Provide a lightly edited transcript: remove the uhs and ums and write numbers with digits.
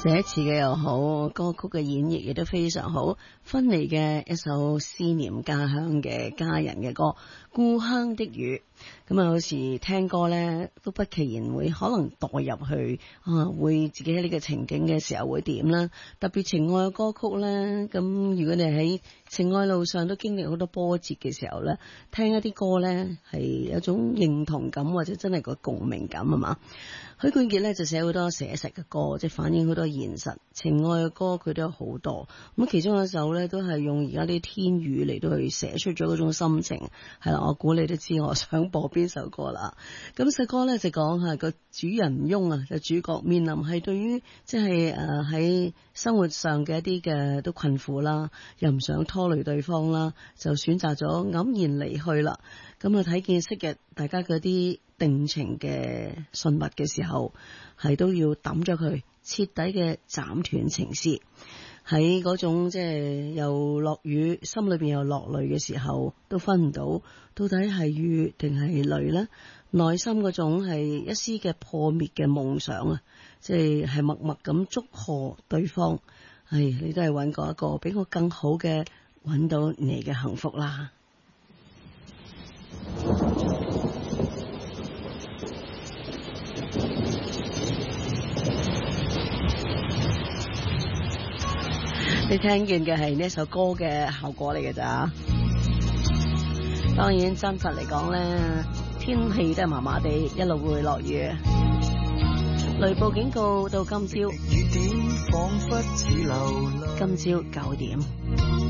寫詞嘅又好，歌曲嘅演繹亦都非常好。分離嘅一首思念家鄉嘅家人嘅歌《故鄉的雨》。咁啊，有時聽歌呢，都不其然會可能代入去會自己喺呢個情景嘅時候會點啦。特別情愛嘅歌曲呢，咁如果你喺情愛路上都經歷好多波折嘅時候呢，聽一啲歌呢，係有種認同感或者真係個共鳴感啊嘛。許冠傑呢就寫好多寫實嘅歌，即係反映好多現實情愛嘅歌，佢都有好多。咁其中一首呢，都係用而家啲天雨嚟到去寫出咗嗰種心情，係啦，我估你都知我想播邊首歌啦。咁首歌呢，就講下個主人翁啊，就主角面臨係對於即係喺生活上嘅一啲嘅都困苦啦，又唔想拖累對方啦，就選擇咗黯然離去啦。咁啊睇見昔日大家嗰啲定情嘅信物嘅時候，係都要抌咗佢，徹底嘅斬斷情絲。喺嗰種即係又落雨，心裏邊又落淚嘅時候，都分唔到到底係雨定係淚呢？內心嗰種係一絲嘅破滅嘅夢想啊，即係默默咁祝賀對方，你都係揾過一個比我更好嘅，揾到你嘅幸福啦。你聽見嘅係呢首歌嘅效果嚟嘅咋？當然真實嚟講咧，天氣都係麻麻地，一路會落雨。雷暴警告到今朝，今朝9點。